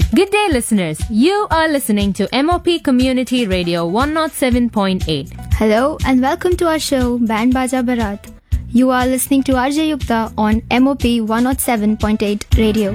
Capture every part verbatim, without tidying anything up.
Good day, listeners. You are listening to M O P Community Radio one oh seven point eight. Hello and welcome to our show Band Baja Barat. You are listening to R J Yukta on M O P one oh seven point eight Radio.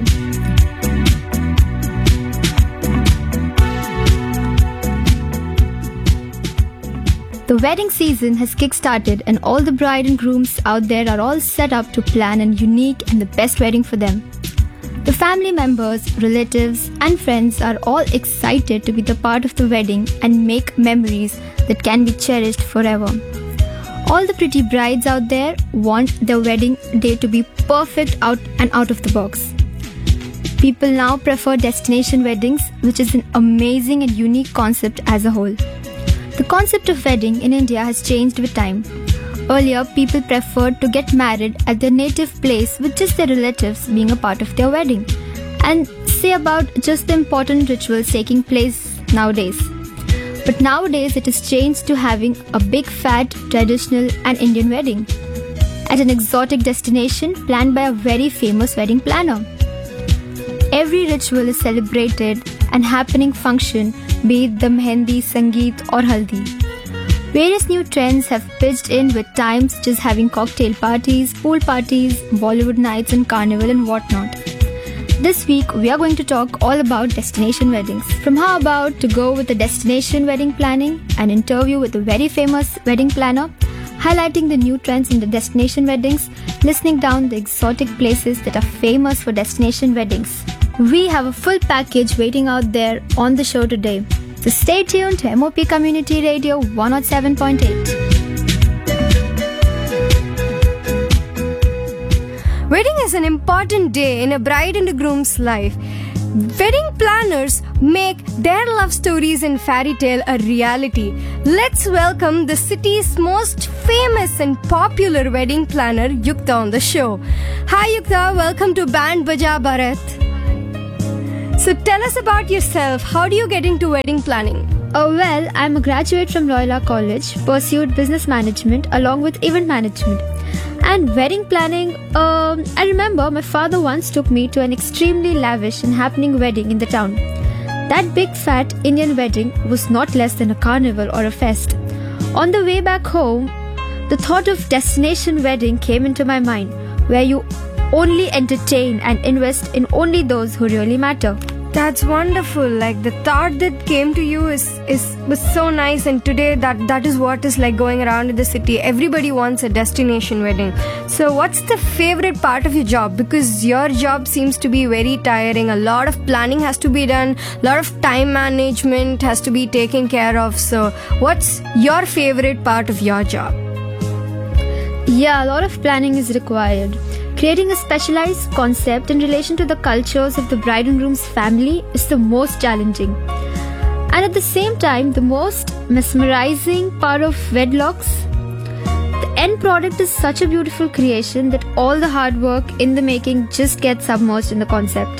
The wedding season has kick-started and all the bride and grooms out there are all set up to plan a unique and the best wedding for them. The family members, relatives and friends are all excited to be the part of the wedding and make memories that can be cherished forever. All the pretty brides out there want their wedding day to be perfect out and out of the box. People now prefer destination weddings, which is an amazing and unique concept as a whole. The concept of wedding in India has changed with time. Earlier, people preferred to get married at their native place with just their relatives being a part of their wedding, and say about just the important rituals taking place nowadays. But nowadays, it has changed to having a big fat traditional and Indian wedding at an exotic destination planned by a very famous wedding planner. Every ritual is celebrated and happening function, be it the mehendi, sangeet or haldi. Various new trends have pitched in with times, such as having cocktail parties, pool parties, Bollywood nights and carnival and whatnot. This week, we are going to talk all about destination weddings. From how about to go with the destination wedding planning, an interview with a very famous wedding planner, highlighting the new trends in the destination weddings, listening down the exotic places that are famous for destination weddings. We have a full package waiting out there on the show today. So stay tuned to M O P Community Radio one oh seven point eight. Wedding is an important day in a bride and a groom's life. Wedding planners make their love stories and fairy tale a reality. Let's welcome the city's most famous and popular wedding planner, Yukta, on the show. Hi Yukta, welcome to Band Baja Barat. So tell us about yourself. How do you get into wedding planning? Oh well, I'm a graduate from Loyola College, pursued business management along with event management. And wedding planning, um, I remember my father once took me to an extremely lavish and happening wedding in the town. That big fat Indian wedding was not less than a carnival or a fest. On the way back home, the thought of destination wedding came into my mind, where you only entertain and invest in only those who really matter. That's wonderful. Like the thought that came to you is, is was so nice, and today that, that is what is like going around in the city. Everybody wants a destination wedding. So what's the favorite part of your job? Because your job seems to be very tiring. A lot of planning has to be done. A lot of time management has to be taken care of. So what's your favorite part of your job? Yeah, a lot of planning is required. Creating a specialized concept in relation to the cultures of the bride and groom's family is the most challenging. And at the same time, the most mesmerizing part of wedlocks. The end product is such a beautiful creation that all the hard work in the making just gets submerged in the concept.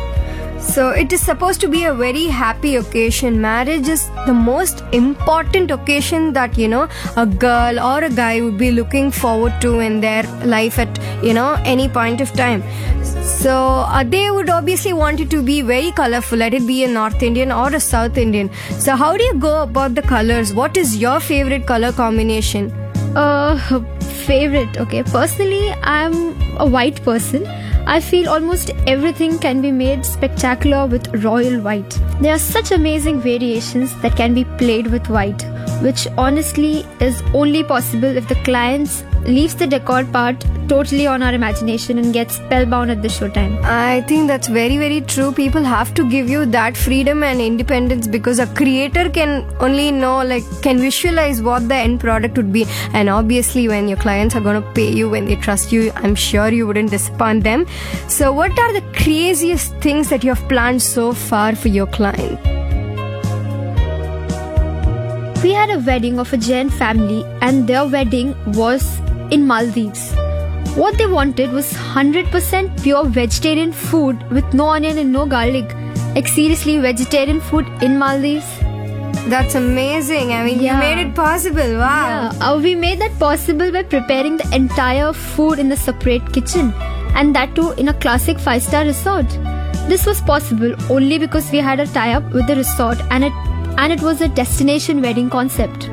So it is supposed to be a very happy occasion. Marriage is the most important occasion that, you know, a girl or a guy would be looking forward to in their life at, you know, any point of time. So uh, they would obviously want it to be very colorful, let it be a North Indian or a South Indian. So how do you go about the colors? What is your favorite color combination? Uh, favorite, okay. Personally, I'm a white person. I feel almost everything can be made spectacular with royal white. There are such amazing variations that can be played with white, which honestly is only possible if the clients leaves the decor part totally on our imagination and gets spellbound at the showtime. I think that's very very true. People have to give you that freedom and independence, because a creator can only know, like, can visualize what the end product would be. And obviously when your clients are going to pay you, when they trust you, I'm sure you wouldn't disappoint them. So what are the craziest things that you have planned so far for your client? We had a wedding of a Jain family and their wedding was in Maldives. What they wanted was one hundred percent pure vegetarian food with no onion and no garlic. Like seriously, vegetarian food in Maldives? That's amazing. I mean, yeah. You made it possible. Wow. Yeah, uh, we made that possible by preparing the entire food in a separate kitchen, and that too in a classic five-star resort. This was possible only because we had a tie-up with the resort and it and it was a destination wedding concept.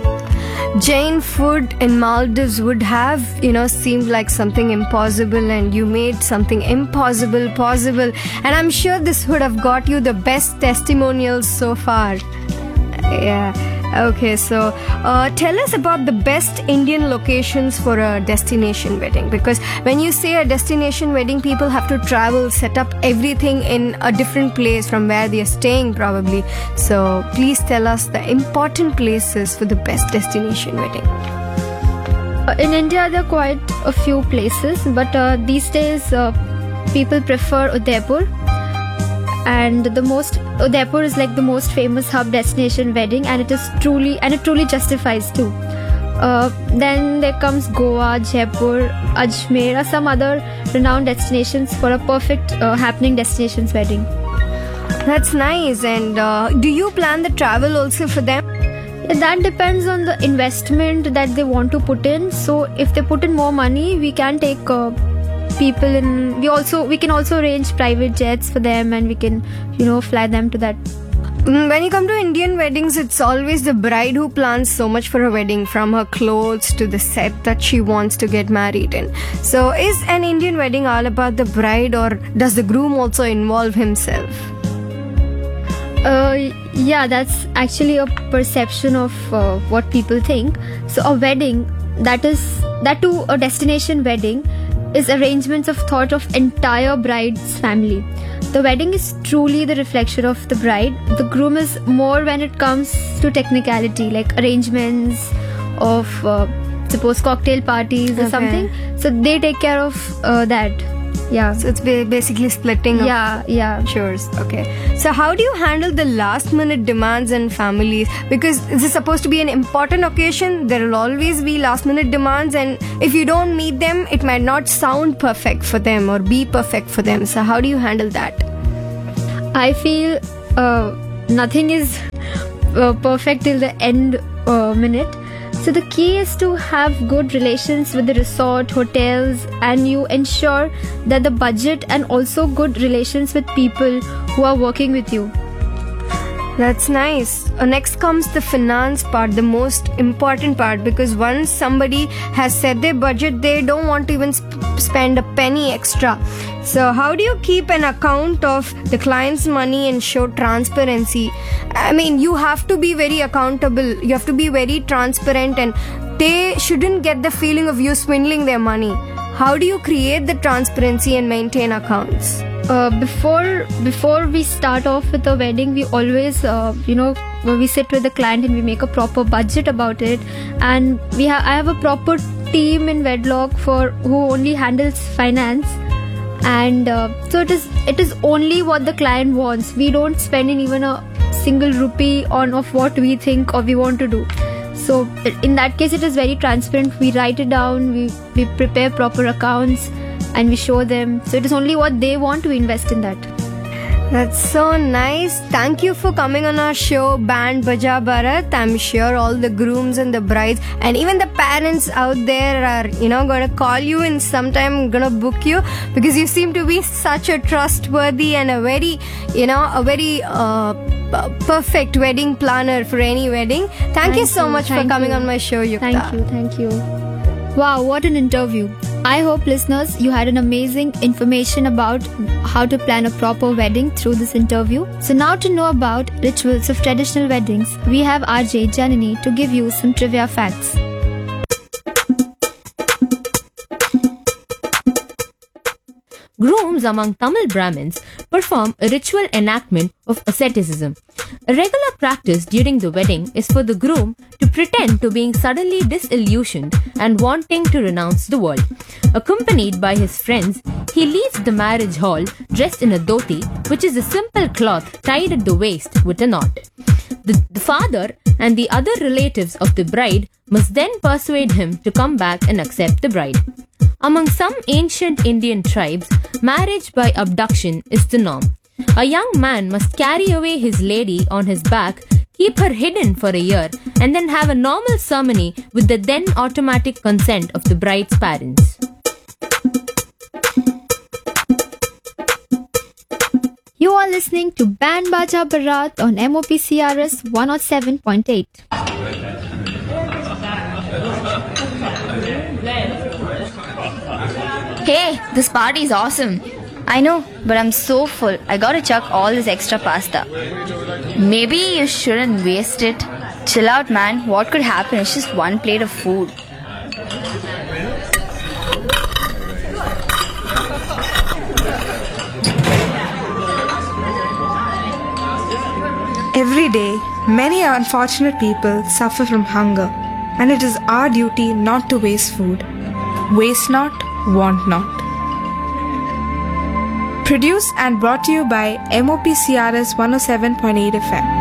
Jain food in Maldives would have, you know, seemed like something impossible, and you made something impossible possible. And I'm sure this would have got you the best testimonials so far. Yeah. Okay, so uh, tell us about the best Indian locations for a destination wedding. Because when you say a destination wedding, people have to travel, set up everything in a different place from where they are staying probably. So please tell us the important places for the best destination wedding. Uh, in India, there are quite a few places, but uh, these days uh, people prefer Udaipur. And the most Udaipur is like the most famous hub destination wedding, and it is truly and it truly justifies too. Uh, then there comes Goa, Jaipur, Ajmer, or some other renowned destinations for a perfect uh, happening destinations wedding. That's nice. And uh, do you plan the travel also for them? Yeah, that depends on the investment that they want to put in. So if they put in more money, we can take Uh, people in we also we can also arrange private jets for them, and we can, you know, fly them to that. When you come to Indian weddings, it's always the bride who plans so much for her wedding, from her clothes to the set that she wants to get married in. So is an Indian wedding all about the bride, or does the groom also involve himself? Uh, yeah, that's actually a perception of uh, what people think. So a wedding, that is that too a destination wedding, is arrangements of thought of entire bride's family. The wedding is truly the reflection of the bride. The groom is more when it comes to technicality, like arrangements of uh, suppose cocktail parties or Okay. something. So they take care of uh, that. Yeah. So it's ba- basically splitting of Yeah, yeah. chores. Okay. So how do you handle the last minute demands and families? Because this is supposed to be an important occasion. There will always be last minute demands, and if you don't meet them, it might not sound perfect for them or be perfect for them. So how do you handle that? I feel uh, nothing is uh, perfect till the end uh, minute. So the key is to have good relations with the resort, hotels, and you ensure that the budget and also good relations with people who are working with you. That's nice. Uh, next comes the finance part, the most important part, because once somebody has set their budget, they don't want to even sp- spend a penny extra. So how do you keep an account of the client's money and show transparency? I mean, you have to be very accountable. You have to be very transparent, and they shouldn't get the feeling of you swindling their money. How do you create the transparency and maintain accounts? Uh, before before we start off with a wedding, we always uh, you know we sit with the client and we make a proper budget about it, and we have I have a proper team in Wedlock for who only handles finance, and uh, so it is it is only what the client wants. We don't spend in even a single rupee on of what we think or we want to do. So in that case, it is very transparent. We write it down, we we prepare proper accounts, and we show them. So it is only what they want to invest in that. That's so nice. Thank you for coming on our show, Band Baja Bharat. I'm sure all the grooms and the brides and even the parents out there are, you know, going to call you and sometime going to book you, because you seem to be such a trustworthy and a very, you know, a very uh, p- perfect wedding planner for any wedding. Thank, Thank you so you, much for thank coming you. on my show, Yukta. Thank you, thank you. Wow, what an interview. I hope listeners, you had an amazing information about how to plan a proper wedding through this interview. So now to know about rituals of traditional weddings, we have R J Janani to give you some trivia facts. Grooms among Tamil Brahmins perform a ritual enactment of asceticism. A regular practice during the wedding is for the groom to pretend to being suddenly disillusioned and wanting to renounce the world. Accompanied by his friends, he leaves the marriage hall dressed in a dhoti, which is a simple cloth tied at the waist with a knot. The, the father and the other relatives of the bride must then persuade him to come back and accept the bride. Among some ancient Indian tribes, marriage by abduction is the norm. A young man must carry away his lady on his back, keep her hidden for a year, and then have a normal ceremony with the then automatic consent of the bride's parents. You are listening to Band Baja Barat on M O P C R S one oh seven point eight. Hey, this party is awesome. I know, but I'm so full. I gotta chuck all this extra pasta. Maybe you shouldn't waste it. Chill out, man. What could happen? It's just one plate of food. Every day, many unfortunate people suffer from hunger, and it is our duty not to waste food. Waste not, want not. Produced and brought to you by M O P C R S one oh seven point eight F M.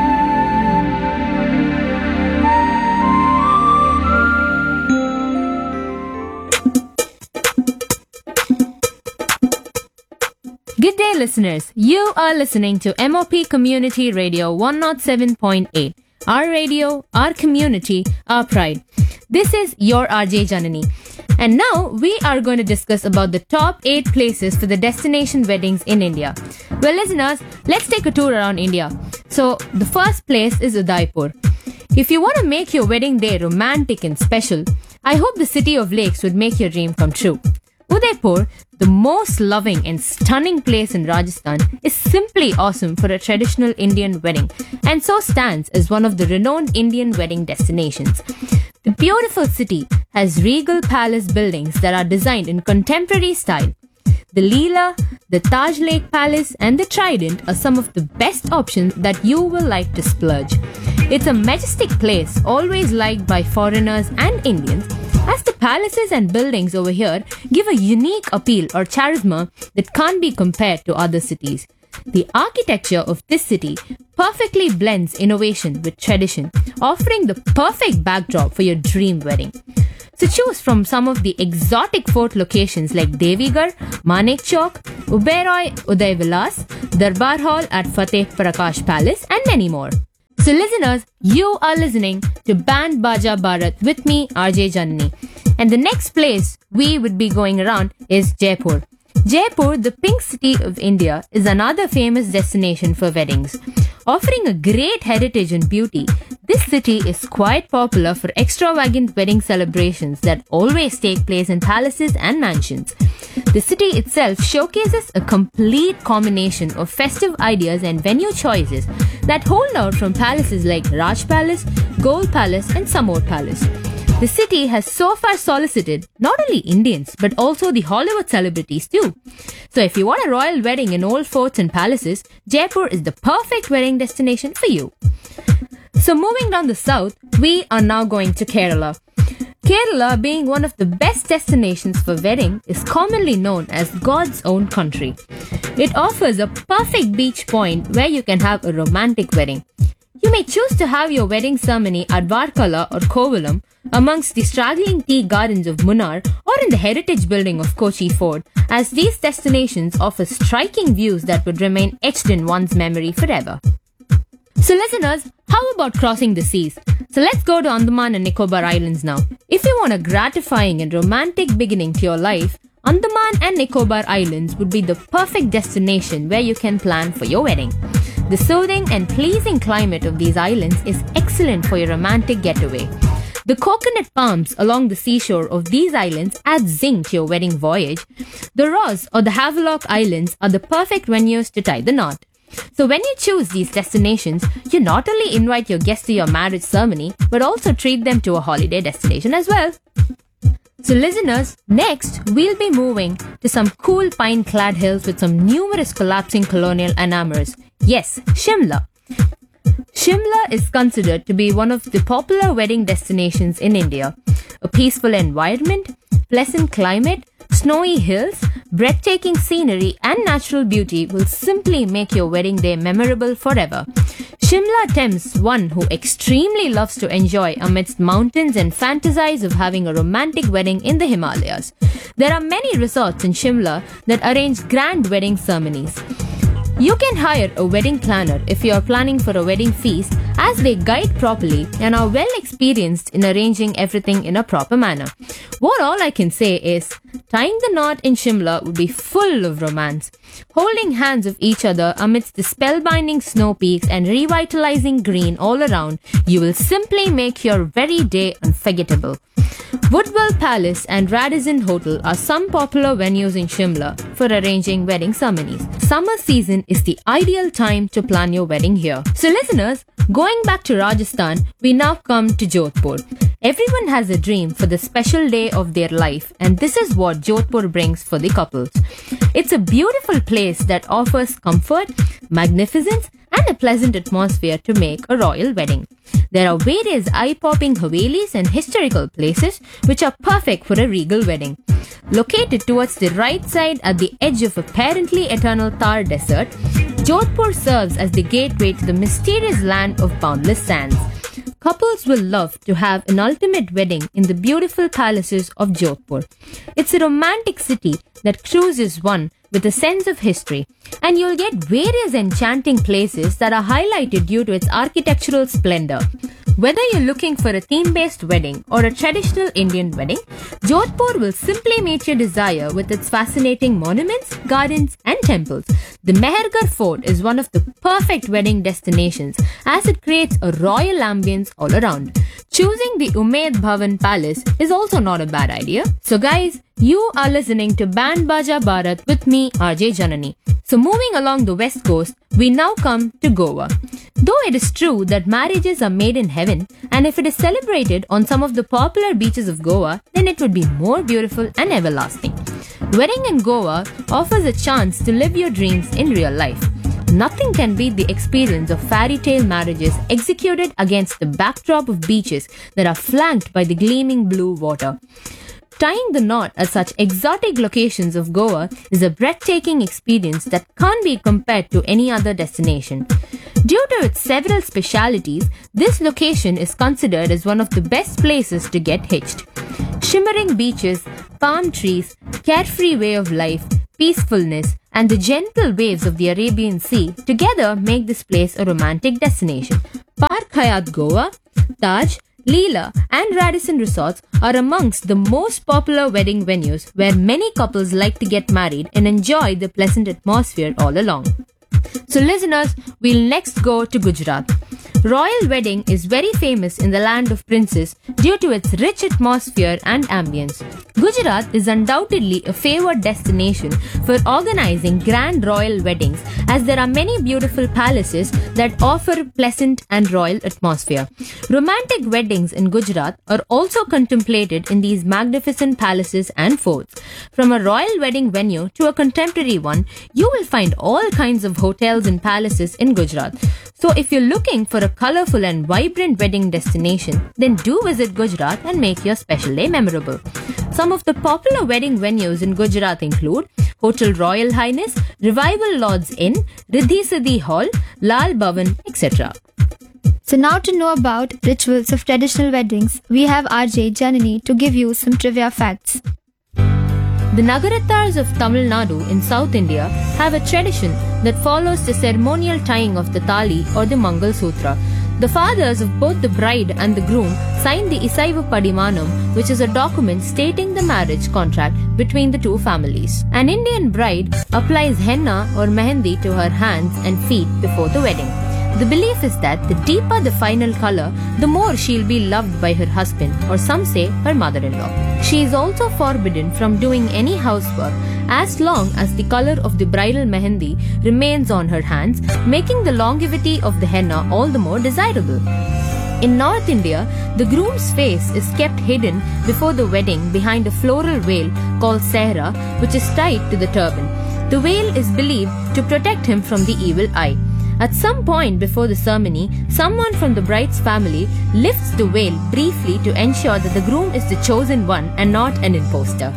Good day, listeners. You are listening to M O P Community Radio one oh seven point eight. Our radio, our community, our pride. This is your R J Janani. And now we are going to discuss about the top eight places for the destination weddings in India. Well, listeners, let's take a tour around India. So, the first place is Udaipur. If you want to make your wedding day romantic and special, I hope the city of lakes would make your dream come true. Udaipur, the most loving and stunning place in Rajasthan, is simply awesome for a traditional Indian wedding and so stands as one of the renowned Indian wedding destinations. The beautiful city has regal palace buildings that are designed in contemporary style. The Leela, the Taj Lake Palace and the Trident are some of the best options that you will like to splurge. It's a majestic place always liked by foreigners and Indians, as the palaces and buildings over here give a unique appeal or charisma that can't be compared to other cities. The architecture of this city perfectly blends innovation with tradition, offering the perfect backdrop for your dream wedding. So choose from some of the exotic fort locations like Devigarh, Manek Chowk, Uberoi Uday Vilas, Darbar Hall at Fateh Prakash Palace and many more. So listeners, you are listening to Band Baja Bharat with me, R J Janani. And the next place we would be going around is Jaipur. Jaipur, the pink city of India, is another famous destination for weddings. Offering a great heritage and beauty, this city is quite popular for extravagant wedding celebrations that always take place in palaces and mansions. The city itself showcases a complete combination of festive ideas and venue choices that hold out from palaces like Raj Palace, Gold Palace and Samod Palace. The city has so far solicited not only Indians but also the Hollywood celebrities too. So if you want a royal wedding in old forts and palaces, Jaipur is the perfect wedding destination for you. So moving down the south, we are now going to Kerala. Kerala, being one of the best destinations for wedding, is commonly known as God's own country. It offers a perfect beach point where you can have a romantic wedding. You may choose to have your wedding ceremony at Varkala or Kovalam, amongst the straggling tea gardens of Munnar or in the heritage building of Kochi Fort, as these destinations offer striking views that would remain etched in one's memory forever. So listeners, how about crossing the seas? So let's go to Andaman and Nicobar Islands now. If you want a gratifying and romantic beginning to your life, Andaman and Nicobar Islands would be the perfect destination where you can plan for your wedding. The soothing and pleasing climate of these islands is excellent for your romantic getaway. The coconut palms along the seashore of these islands add zing to your wedding voyage. The Ross or the Havelock Islands are the perfect venues to tie the knot. So when you choose these destinations, you not only invite your guests to your marriage ceremony, but also treat them to a holiday destination as well. So listeners, next we'll be moving to some cool pine-clad hills with some numerous collapsing colonial enamours. Yes, Shimla. Shimla is considered to be one of the popular wedding destinations in India. A peaceful environment, pleasant climate, snowy hills, breathtaking scenery and natural beauty will simply make your wedding day memorable forever. Shimla tempts one who extremely loves to enjoy amidst mountains and fantasize of having a romantic wedding in the Himalayas. There are many resorts in Shimla that arrange grand wedding ceremonies. You can hire a wedding planner if you are planning for a wedding feast, as they guide properly and are well experienced in arranging everything in a proper manner. What all I can say is, Tying the knot in Shimla would be full of romance. Holding hands of each other amidst the spellbinding snow peaks and revitalizing green all around, you will simply make your very day unforgettable. Woodwell Palace and Radisson Hotel are some popular venues in Shimla for arranging wedding ceremonies. Summer season is the ideal time to plan your wedding here. So listeners, going back to Rajasthan, we now come to Jodhpur. Everyone has a dream for the special day of their life, and this is what Jodhpur brings for the couples. It's a beautiful place that offers comfort, magnificence, and a pleasant atmosphere to make a royal wedding. There are various eye-popping havelis and historical places which are perfect for a regal wedding. Located towards the right side at the edge of apparently eternal Thar Desert, Jodhpur serves as the gateway to the mysterious land of boundless sands. Couples will love to have an ultimate wedding in the beautiful palaces of Jodhpur. It's a romantic city that cruises one with a sense of history, and you'll get various enchanting places that are highlighted due to its architectural splendor. Whether you're looking for a theme-based wedding or a traditional Indian wedding, Jodhpur will simply meet your desire with its fascinating monuments, gardens, and temples. The Mehergarh Fort is one of the perfect wedding destinations as it creates a royal ambience all around. Choosing the Umaid Bhavan Palace is also not a bad idea. So guys, you are listening to Band Baja Bharat with me, R J Janani. So moving along the west coast, we now come to Goa. Though it is true that marriages are made in heaven, and if it is celebrated on some of the popular beaches of Goa, then it would be more beautiful and everlasting. Wedding in Goa offers a chance to live your dreams in real life. Nothing can beat the experience of fairy tale marriages executed against the backdrop of beaches that are flanked by the gleaming blue water. Tying the knot at such exotic locations of Goa is a breathtaking experience that can't be compared to any other destination. Due to its several specialities, this location is considered as one of the best places to get hitched. Shimmering beaches, palm trees, carefree way of life, peacefulness, and the gentle waves of the Arabian Sea together make this place a romantic destination. Park Hyatt Goa, Taj, Leela, and Radisson Resorts are amongst the most popular wedding venues where many couples like to get married and enjoy the pleasant atmosphere all along. So listeners, we'll next go to Gujarat. Royal wedding is very famous in the land of princes due to its rich atmosphere and ambience. Gujarat is undoubtedly a favored destination for organizing grand royal weddings as there are many beautiful palaces that offer pleasant and royal atmosphere. Romantic weddings in Gujarat are also contemplated in these magnificent palaces and forts. From a royal wedding venue to a contemporary one, you will find all kinds of hotels and palaces in Gujarat. So if you're looking for a colorful and vibrant wedding destination, then do visit Gujarat and make your special day memorable. Some of the popular wedding venues in Gujarat include Hotel Royal Highness, Revival Lodge Inn, Riddhi Siddhi Hall, Lal Bhavan, et cetera. So now to know about rituals of traditional weddings, we have R J Janani to give you some trivia facts. The Nagaratars of Tamil Nadu in South India have a tradition that follows the ceremonial tying of the tali or the Mangal Sutra. The fathers of both the bride and the groom sign the Isaiva Padimanam, which is a document stating the marriage contract between the two families. An Indian bride applies henna or mehendi to her hands and feet before the wedding. The belief is that the deeper the final color, the more she'll be loved by her husband, or some say her mother-in-law. She is also forbidden from doing any housework as long as the color of the bridal mehendi remains on her hands, making the longevity of the henna all the more desirable. In North India, the groom's face is kept hidden before the wedding behind a floral veil called sehra, which is tied to the turban. The veil is believed to protect him from the evil eye. At some point before the ceremony, someone from the bride's family lifts the veil briefly to ensure that the groom is the chosen one and not an imposter.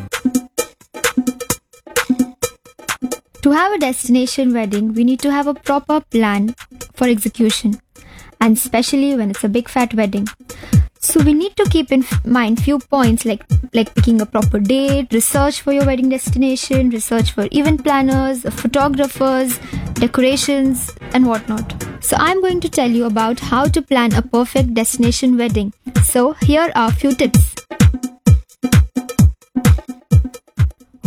To have a destination wedding, we need to have a proper plan for execution, and especially when it's a big fat wedding. So we need to keep in mind few points like like picking a proper date, research for your wedding destination, research for event planners, photographers, decorations, and whatnot. So I'm going to tell you about how to plan a perfect destination wedding. So here are a few tips.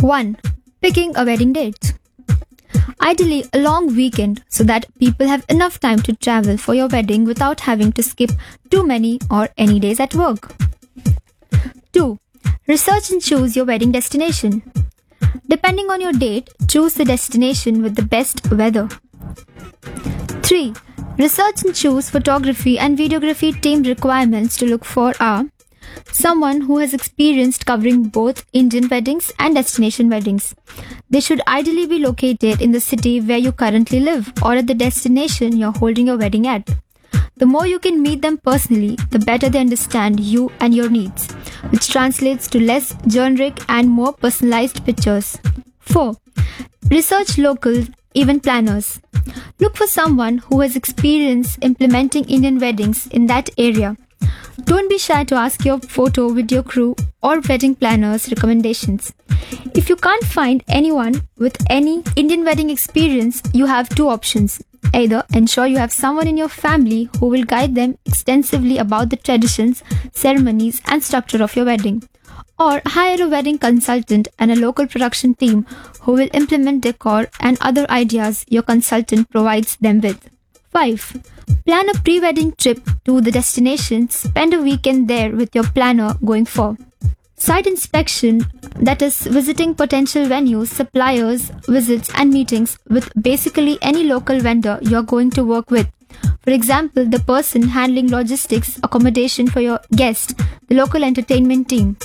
one. Picking a wedding date. Ideally, a long weekend so that people have enough time to travel for your wedding without having to skip too many or any days at work. two. Research and choose your wedding destination. Depending on your date, choose the destination with the best weather. three. Research and choose photography and videography team requirements to look for are someone who has experienced covering both Indian weddings and destination weddings. They should ideally be located in the city where you currently live or at the destination you're holding your wedding at. The more you can meet them personally, the better they understand you and your needs, which translates to less generic and more personalized pictures. four. Research local event planners. Look for someone who has experience implementing Indian weddings in that area. Don't be shy to ask your photo, video crew, or wedding planners recommendations. If you can't find anyone with any Indian wedding experience, you have two options. Either ensure you have someone in your family who will guide them extensively about the traditions, ceremonies, and structure of your wedding, or hire a wedding consultant and a local production team who will implement decor and other ideas your consultant provides them with. five. Plan a pre-wedding trip to the destination. Spend a weekend there with your planner going for site inspection, that is, visiting potential venues, suppliers, visits, and meetings with basically any local vendor you're going to work with. For example, the person handling logistics, accommodation for your guest, the local entertainment team.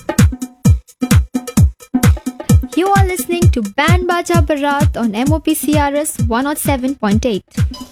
You are listening to Band Baja Barat on M O P C R S one oh seven point eight.